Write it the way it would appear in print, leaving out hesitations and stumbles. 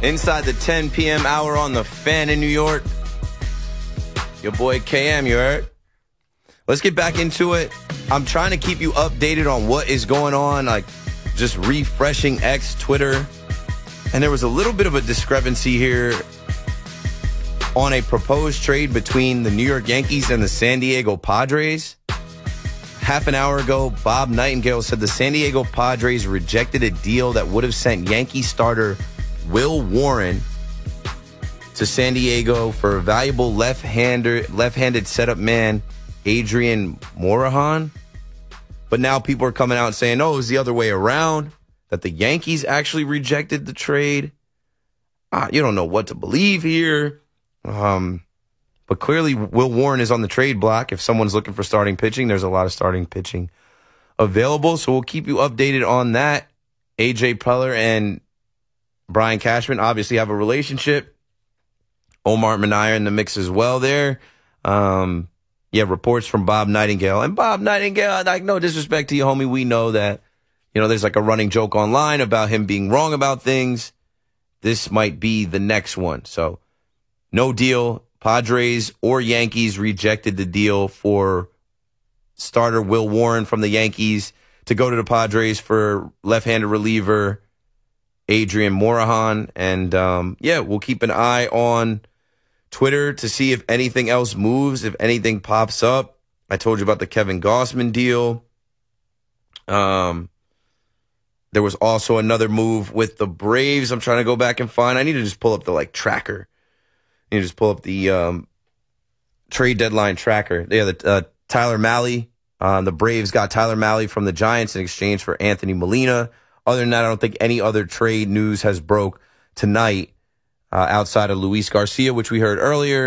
Inside the 10 p.m. hour on the Fan in New York. Your boy KM, you heard? Let's get back into it. I'm trying to keep you updated on what is going on, like just refreshing X, Twitter. And there was a little bit of a discrepancy here on a proposed trade between the New York Yankees and the San Diego Padres. Half an hour ago, Bob Nightingale said the San Diego Padres rejected a deal that would have sent Yankee starter Will Warren to San Diego for a valuable left-handed setup man, Adrian Morejon. But now people are coming out saying, no, it was the other way around, that the Yankees actually rejected the trade. You don't know what to believe here. But clearly Will Warren is on the trade block. If someone's looking for starting pitching, there's a lot of starting pitching available. So we'll keep you updated on that. AJ Preller and Brian Cashman obviously have a relationship. Omar Minaya in the mix as well there. Reports from Bob Nightingale. And Bob Nightingale, like, no disrespect to you, homie. We know that, there's like a running joke online about him being wrong about things. This might be the next one. So no deal. Padres or Yankees rejected the deal for starter Will Warren from the Yankees to go to the Padres for left-handed reliever Adrian Morejon. And, we'll keep an eye on Twitter to see if anything else moves, if anything pops up. I told you about the Kevin Gausman deal. There was also another move with the Braves. I'm trying to go back and find. I need to just pull up the tracker. You just pull up the trade deadline tracker. Tyler Mahle. The Braves got Tyler Mahle from the Giants in exchange for Anthony Molina. Other than that, I don't think any other trade news has broke tonight outside of Luis Garcia, which we heard earlier.